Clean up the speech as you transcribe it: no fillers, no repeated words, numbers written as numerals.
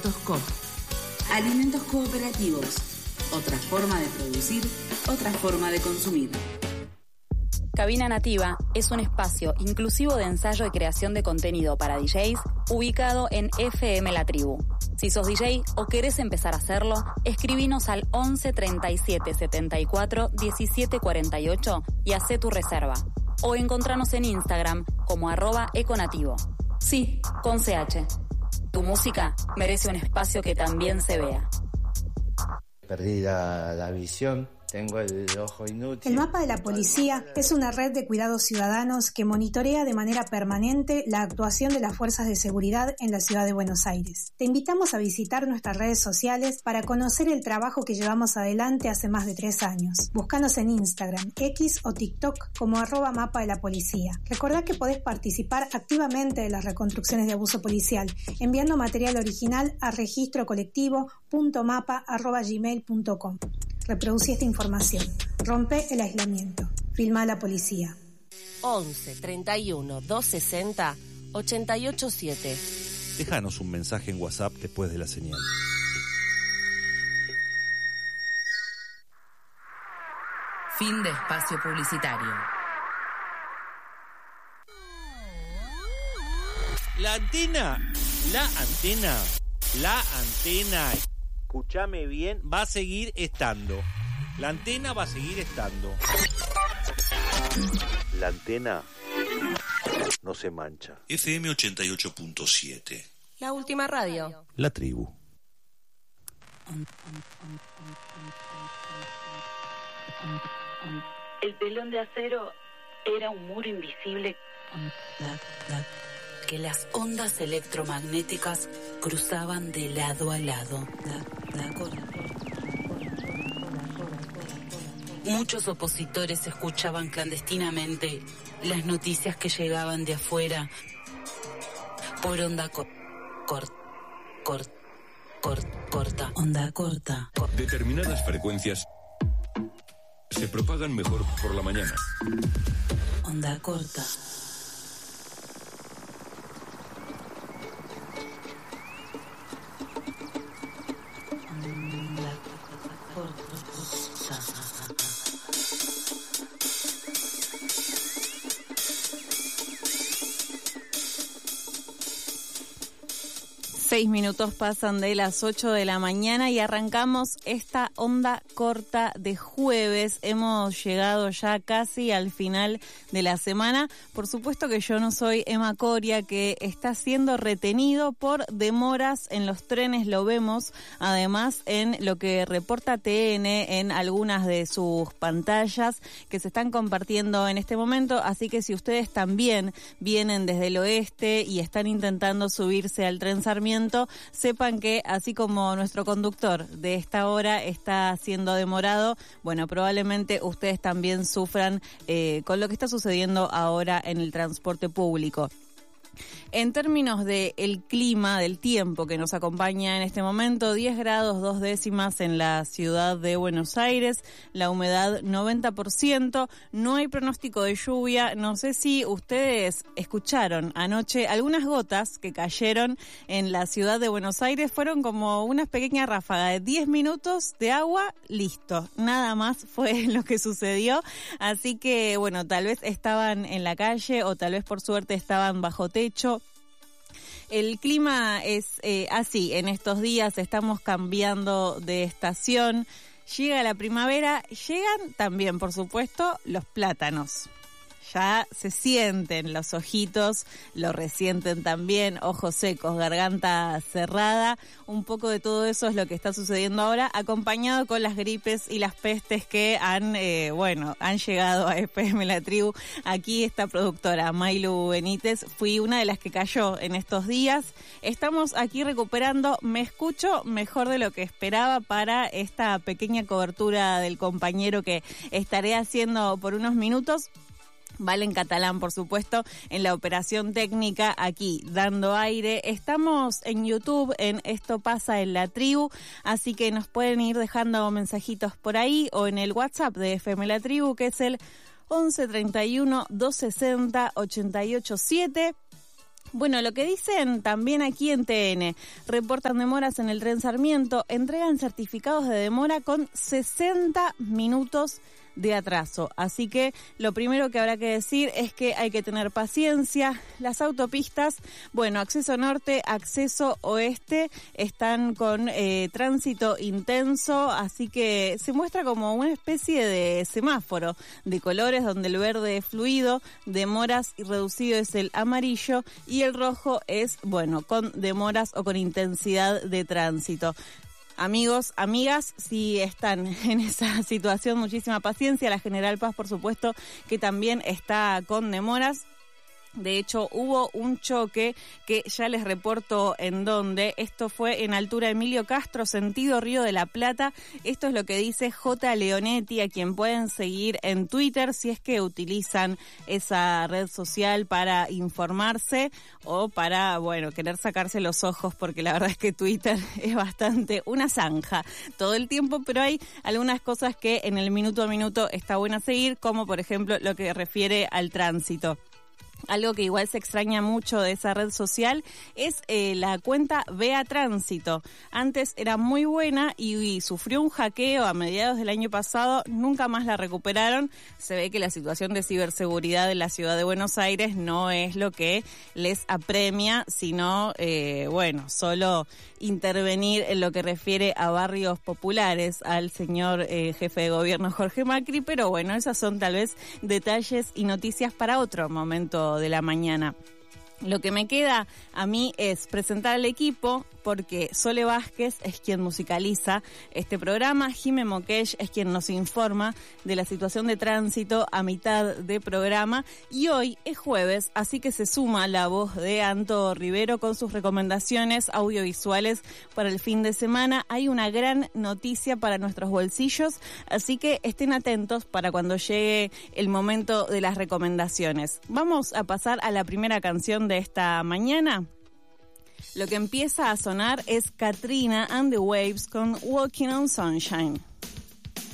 Alimentos Coop. Alimentos cooperativos. Otra forma de producir, otra forma de consumir. Cabina Nativa es un espacio inclusivo de ensayo y creación de contenido para DJs ubicado en FM La Tribu. Si sos DJ o querés empezar a hacerlo, escribinos al 11 37 74 17 48 y hacé tu reserva. O encontranos en Instagram como @econativo. Sí, con CH. Tu música merece un espacio que también se vea. Perdí la visión. Tengo el ojo inútil. El Mapa de la Policía es una red de cuidados ciudadanos que monitorea de manera permanente la actuación de las fuerzas de seguridad en la ciudad de Buenos Aires. Te invitamos a visitar nuestras redes sociales para conocer el trabajo que llevamos adelante hace más de 3 años. Búscanos en Instagram, X o TikTok como @Mapa de la Policía. Recordá que podés participar activamente de las reconstrucciones de abuso policial enviando material original a registrocolectivo.mapa@gmail.com. Reproducí esta información. Rompe el aislamiento. Filma a la policía. 11 31 260 887. Déjanos un mensaje en WhatsApp después de la señal. Fin de espacio publicitario. La antena, escúchame bien, va a seguir estando. La antena va a seguir estando. La antena no se mancha. FM 88.7. La última radio. La Tribu. El telón de acero era un muro invisible que las ondas electromagnéticas cruzaban de lado a lado. Muchos opositores escuchaban clandestinamente las noticias que llegaban de afuera por onda corta. Onda corta. Determinadas frecuencias se propagan mejor por la mañana. Onda corta. Seis minutos pasan de las 8 de la mañana y arrancamos esta onda corta de jueves. Hemos llegado ya casi al final de la semana. Por supuesto que yo no soy Emma Coria, que está siendo retenido por demoras en los trenes. Lo vemos además en lo que reporta TN en algunas de sus pantallas que se están compartiendo en este momento. Así que si ustedes también vienen desde el oeste y están intentando subirse al tren Sarmiento, sepan que así como nuestro conductor de esta hora está siendo demorado, bueno, probablemente ustedes también sufran con lo que está sucediendo ahora en el transporte público. En términos de el clima, del tiempo que nos acompaña en este momento, 10 grados 2 décimas en la ciudad de Buenos Aires, la humedad 90%, no hay pronóstico de lluvia. No sé si ustedes escucharon anoche algunas gotas que cayeron en la ciudad de Buenos Aires, fueron como una pequeña ráfaga de 10 minutos de agua, listo, nada más fue lo que sucedió, así que bueno, tal vez estaban en la calle o tal vez por suerte estaban bajo techo. El clima es así, en estos días estamos cambiando de estación, llega la primavera, llegan también, por supuesto, los plátanos. Ya se sienten los ojitos, lo resienten también, ojos secos, garganta cerrada, un poco de todo eso es lo que está sucediendo ahora, acompañado con las gripes y las pestes que han llegado a FM La Tribu. Aquí esta productora, Mailu Benítez, fui una de las que cayó en estos días. Estamos aquí recuperando, me escucho mejor de lo que esperaba para esta pequeña cobertura del compañero que estaré haciendo por unos minutos. Valen Catalán, por supuesto, en la operación técnica, aquí dando aire. Estamos en YouTube, en Esto Pasa en La Tribu, así que nos pueden ir dejando mensajitos por ahí o en el WhatsApp de FM La Tribu, que es el 11 31 260 887. Bueno, lo que dicen también aquí en TN, reportan demoras en el tren Sarmiento, entregan certificados de demora con 60 minutos de atraso. Así que lo primero que habrá que decir es que hay que tener paciencia. Las autopistas, bueno, acceso norte, acceso oeste, están con tránsito intenso, así que se muestra como una especie de semáforo de colores donde el verde es fluido, demoras y reducido es el amarillo y el rojo es, bueno, con demoras o con intensidad de tránsito. Amigos, amigas, si están en esa situación, muchísima paciencia. La General Paz, por supuesto, que también está con demoras. De hecho, hubo un choque que ya les reporto en dónde. Esto fue en altura Emilio Castro, sentido Río de la Plata. Esto es lo que dice J. Leonetti, a quien pueden seguir en Twitter si es que utilizan esa red social para informarse o para, bueno, querer sacarse los ojos, porque la verdad es que Twitter es bastante una zanja todo el tiempo, pero hay algunas cosas que en el minuto a minuto está buena seguir, como por ejemplo lo que refiere al tránsito. Algo que igual se extraña mucho de esa red social es la cuenta Vea Tránsito. Antes era muy buena y sufrió un hackeo a mediados del año pasado, nunca más la recuperaron. Se ve que la situación de ciberseguridad de la ciudad de Buenos Aires no es lo que les apremia, sino, bueno, solo intervenir en lo que refiere a barrios populares al señor jefe de gobierno Jorge Macri, pero bueno, esas son tal vez detalles y noticias para otro momento de la mañana. Lo que me queda a mí es presentar al equipo, porque Sole Vázquez es quien musicaliza este programa, Jimé Moqueix es quien nos informa de la situación de tránsito a mitad de programa, y hoy es jueves, así que se suma la voz de Anto Rivero con sus recomendaciones audiovisuales para el fin de semana. Hay una gran noticia para nuestros bolsillos, así que estén atentos para cuando llegue el momento de las recomendaciones. Vamos a pasar a la primera canción de esta mañana. Lo que empieza a sonar es Katrina and the Waves con Walking on Sunshine.